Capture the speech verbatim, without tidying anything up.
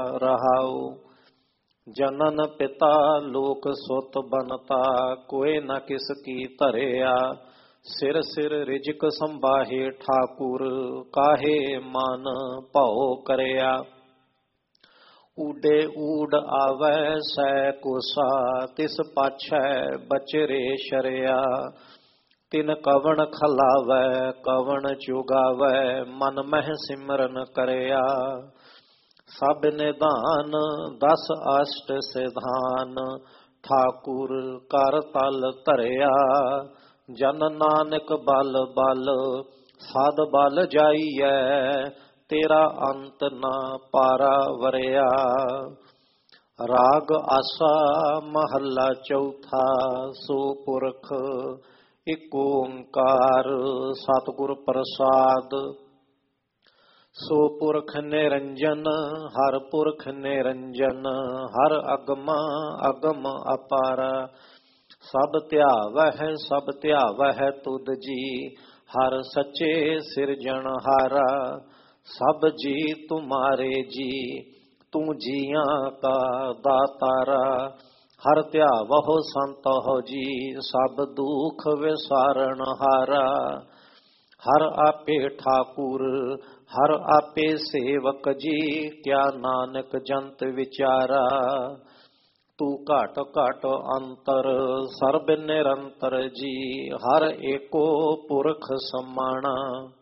रहाऊ। जनन पिता लोक सुत बनता, कोई न किसकी धरिया। सिर सिर रिजक संभाहे ठाकुर, काहे मन भौ करया। ऊडे ऊड आवै सै कोसा, तिस पाछै बचरे शरिया। तिन कवण खलावै कवण चुगावै, मन मह सिमरन करया। सब निधान दस अष्ट सिधान, ठाकुर कर तल धरिया। जन नानक बल बल साध बल जाइयै, तेरा अंत न पारा वरिया। राग आसा महला चौथा, सो पुरख इक ओंकार सतगुर प्रसाद। सो पुरख निरंजन हर पुरख निरंजन, हर अगम अगम अपार। सब ध्यावह सब ध्यावह तुद जी, हर सच्चे सिरजनहारा। सब जी तुम्हारे जी, तू जिया का दातारा। हर ध्यावहो संतहो जी, सब दुख विसारण हारा। हर आपे ठाकुर हर आपे सेवक जी, क्या नानक जंत विचारा। तू घट घट अंतर सर्ब निरंतर जी, हर एको पुरख समाना।